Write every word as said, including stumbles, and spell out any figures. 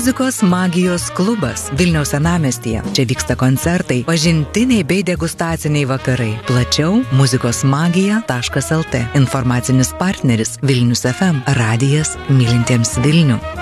Muzikos magijos klubas Vilniaus senamiestyje. Čia vyksta koncertai, pažintiniai bei degustaciniai vakarai. Plačiau muzikos magija taškas lt. Informacinis partneris Vilnius F M. Radijas mylintiems Vilnių.